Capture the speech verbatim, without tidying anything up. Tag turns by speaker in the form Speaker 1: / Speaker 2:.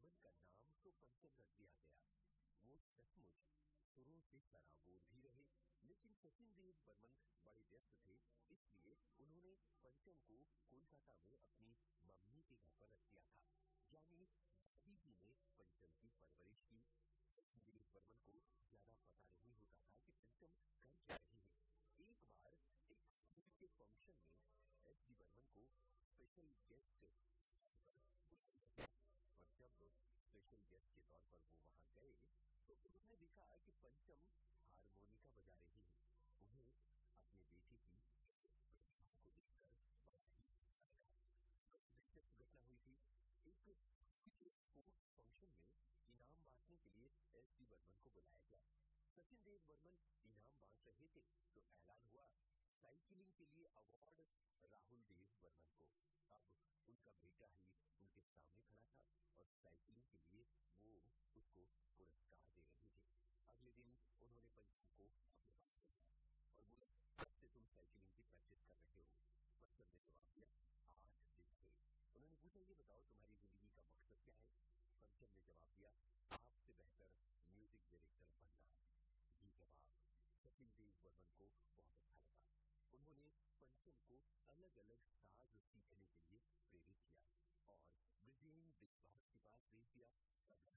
Speaker 1: बर्मन का नाम तो पंचम रख दिया गया। वो सचमुच शुरू से सराबोर भी रहे, लेकिन सचिन देव बर्मन बड़े व्यस्त थे, इसलिए उन्होंने पंचम को कोलकाता में अपनी मम्मी के घर पर रख दिया था। यानी दादी जी ने पंचम की परवरिश की। सचिन देव बर्मन को ज्यादा पता नहीं होता था कि पंचम कर क्या रही है। एक बार एक स्कूल के फंक्शन में एस डी बर्मन को स्पेशल गेस्ट और जब स्पेशल गेस्ट के तौर पर वो वहां गए तो उन्होंने देखा कि पंचम हारमोनिका बजा रही है। उन्हें अपने बेटे की प्रतिभा को देखकर बड़ा ही अच्छा लगा। दिलचस्प घटना हुई थी। एक स्पोर्ट्स फंक्शन में इनाम बांटने के लिए एस डी बर्मन को बुलाया गया। सचिन देव बर्मन इनाम बांट रहे थे तो ऐलान हुआ साइकिलिंग के लिए अवार्ड राहुल देव बर्मन को। अब उनका बेटा ही उनके सामने खड़ा था और साइकिलिंग के लिए वो उसको पुरस्कार दे रहे थे। अगले दिन उन्होंने पंचम को अपने पास बुलाया और बोला, कब से तुम साइकिलिंग की प्रैक्टिस कर रहे हो? पंचम ने जवाब दिया, आठ दिन से। उन्होंने पूछा, ये बताओ तुम्हारी जिंदगी का मकसद क्या है? पंचम ने जवाब दिया, आपसे बेहतर म्यूजिक डायरेक्टर बनना। ये जवाब सचिन देव बर्मन को बहुत अच्छा लगा। उन्होंने पंचम को अलग अलग साज सीखने के लिए प्रेरित किया और ब्रिजेन बिस्वास के पास भेज दिया।